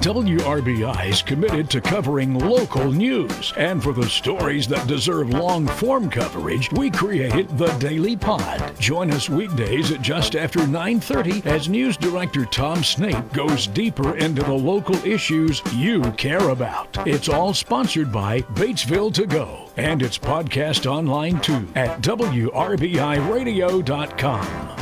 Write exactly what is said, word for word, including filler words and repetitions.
W R B I is committed to covering local news. And for the stories that deserve long-form coverage, we created The Daily Pod. Join us weekdays at just after nine thirty as News Director Tom Snape goes deeper into the local issues you care about. It's all sponsored by Batesville To Go, and it's podcast online too at W R B I radio dot com.